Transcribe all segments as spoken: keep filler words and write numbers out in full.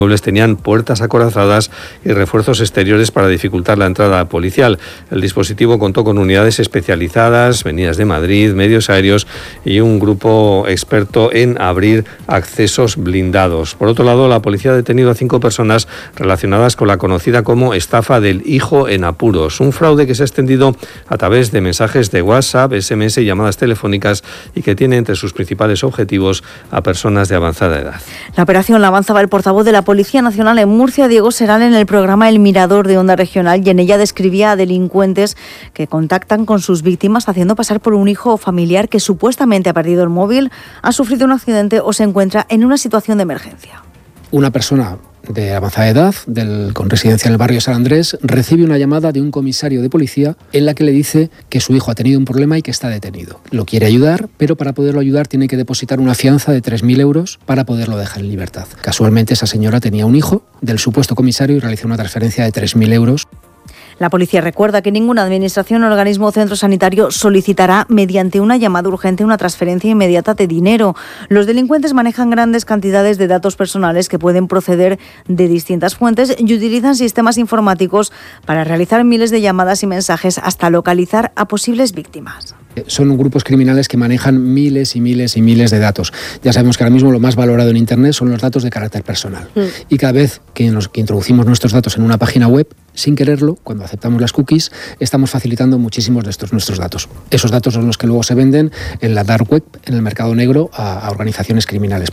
inmuebles tenían puertas acorazadas y refuerzos exteriores para dificultar la entrada policial. El dispositivo contó con unidades especializadas, venidas de Madrid, medios aéreos y un grupo experto en abrir accesos blindados. Por otro lado, la policía ha detenido a cinco personas relacionadas con la conocida como estafa del hijo en apuros, un fraude que se ha extendido a través de mensajes de WhatsApp, ese eme ese y llamadas telefónicas y que tiene entre sus principales objetivos a personas de avanzada edad. La operación la avanzaba el portavoz de la Policía Nacional en Murcia, Diego Serán, en el programa El Mirador de Onda Regional, y en ella describía a delincuentes que contactan con sus víctimas haciendo pasar por un hijo o familiar que supuestamente ha perdido el móvil, ha sufrido un accidente o se encuentra en una situación de emergencia. Una persona de avanzada edad, del, con residencia en el barrio San Andrés, recibe una llamada de un comisario de policía en la que le dice que su hijo ha tenido un problema y que está detenido. Lo quiere ayudar, pero para poderlo ayudar tiene que depositar una fianza de tres mil euros para poderlo dejar en libertad. Casualmente esa señora tenía un hijo del supuesto comisario y realizó una transferencia de tres mil euros. La policía recuerda que ninguna administración, organismo o centro sanitario solicitará mediante una llamada urgente una transferencia inmediata de dinero. Los delincuentes manejan grandes cantidades de datos personales que pueden proceder de distintas fuentes y utilizan sistemas informáticos para realizar miles de llamadas y mensajes hasta localizar a posibles víctimas. Son grupos criminales que manejan miles y miles y miles de datos. Ya sabemos que ahora mismo lo más valorado en Internet son los datos de carácter personal. Mm. Y cada vez que, nos, que introducimos nuestros datos en una página web, sin quererlo, cuando aceptamos las cookies, estamos facilitando muchísimos de estos nuestros datos. Esos datos son los que luego se venden en la dark web, en el mercado negro, a, a organizaciones criminales.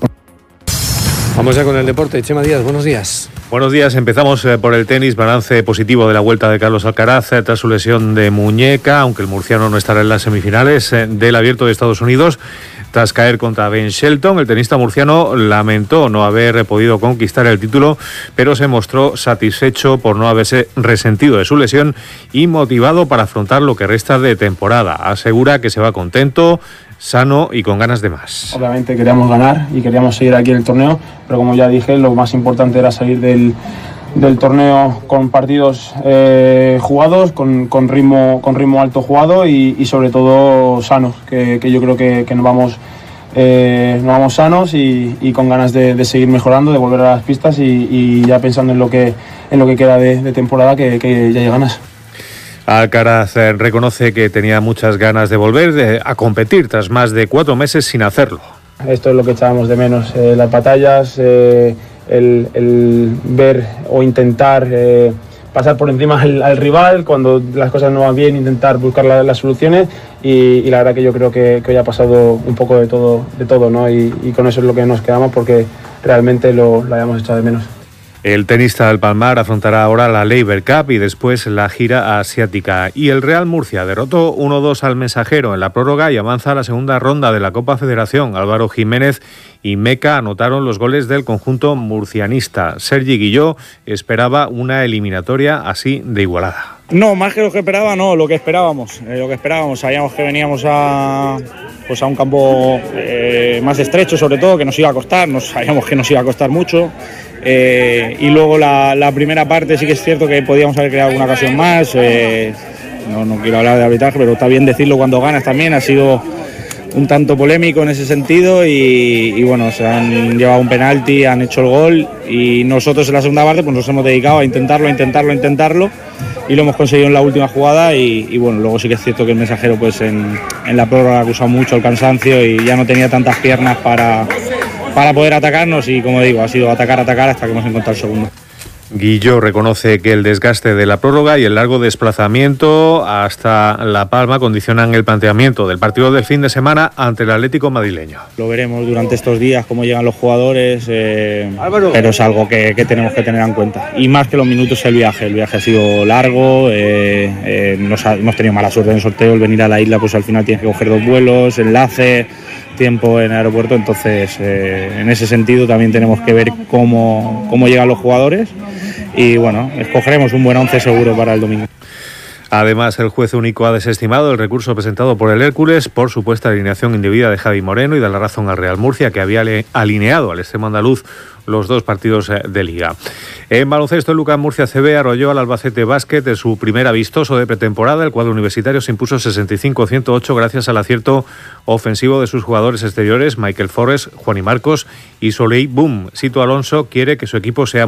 Vamos ya con el deporte. Chema Díaz, buenos días. Buenos días, empezamos por el tenis, balance positivo de la vuelta de Carlos Alcaraz tras su lesión de muñeca, aunque el murciano no estará en las semifinales del Abierto de Estados Unidos. Tras caer contra Ben Shelton, el tenista murciano lamentó no haber podido conquistar el título, pero se mostró satisfecho por no haberse resentido de su lesión y motivado para afrontar lo que resta de temporada. Asegura que se va contento, sano y con ganas de más. Obviamente queríamos ganar y queríamos seguir aquí en el torneo, pero como ya dije, lo más importante era salir del, del torneo con partidos eh, jugados, con, con, ritmo, con ritmo alto jugado y, y sobre todo sanos, que, que yo creo que, que nos, vamos, eh, nos vamos sanos y, y con ganas de, de seguir mejorando, de volver a las pistas y, y ya pensando en lo que, en lo que queda de, de temporada, que, que ya hay ganas. Alcaraz reconoce que tenía muchas ganas de volver de, a competir tras más de cuatro meses sin hacerlo. Esto es lo que echábamos de menos, eh, las batallas, eh, el, el ver o intentar eh, pasar por encima al, al rival, cuando las cosas no van bien, intentar buscar la, las soluciones y, y la verdad que yo creo que, que hoy ha pasado un poco de todo, de todo, ¿no? Y, y con eso es lo que nos quedamos porque realmente lo, lo habíamos echado de menos. El tenista del Palmar afrontará ahora la Laver Cup y después la gira asiática. Y el Real Murcia derrotó uno dos al Mensajero en la prórroga y avanza a la segunda ronda de la Copa Federación. Álvaro Jiménez y Meca anotaron los goles del conjunto murcianista. Sergi Guilló esperaba una eliminatoria así de igualada. No, más que lo que esperaba, no, lo que esperábamos. Eh, lo que esperábamos, sabíamos que veníamos a, pues a un campo eh, más estrecho, sobre todo, que nos iba a costar, nos, sabíamos que nos iba a costar mucho. Eh, y luego la, la primera parte sí que es cierto que podíamos haber creado alguna ocasión más. Eh, no, no quiero hablar de arbitraje, pero está bien decirlo cuando ganas también. Ha sido un tanto polémico en ese sentido y, y bueno, se han llevado un penalti, han hecho el gol y nosotros en la segunda parte pues nos hemos dedicado a intentarlo, a intentarlo, a intentarlo y lo hemos conseguido en la última jugada y, y bueno, luego sí que es cierto que el Mensajero pues en, en la prórroga ha acusado mucho el cansancio y ya no tenía tantas piernas para, para poder atacarnos y como digo, ha sido atacar, atacar hasta que hemos encontrado el segundo. Guilló reconoce que el desgaste de la prórroga y el largo desplazamiento hasta La Palma condicionan el planteamiento del partido del fin de semana ante el Atlético madrileño. Lo veremos durante estos días, cómo llegan los jugadores, eh, pero es algo que, que tenemos que tener en cuenta. Y más que los minutos, el viaje. El viaje ha sido largo, eh, eh, nos ha, hemos tenido mala suerte en el sorteo. El venir a la isla, pues al final tienes que coger dos vuelos, enlace, tiempo en el aeropuerto. Entonces, eh, en ese sentido también tenemos que ver cómo, cómo llegan los jugadores. Y bueno, escogeremos un buen once seguro para el domingo. Además, el juez único ha desestimado el recurso presentado por el Hércules por supuesta alineación indebida de Javi Moreno y da la razón al Real Murcia, que había alineado al extremo andaluz los dos partidos de Liga. En baloncesto, el Lucas Murcia C B arrolló al Albacete Básquet en su primer amistoso de pretemporada. El cuadro universitario se impuso sesenta y cinco a ciento ocho gracias al acierto ofensivo de sus jugadores exteriores, Michael Forrest, Juan y Marcos y Soleil Boom. Sito Alonso quiere que su equipo sea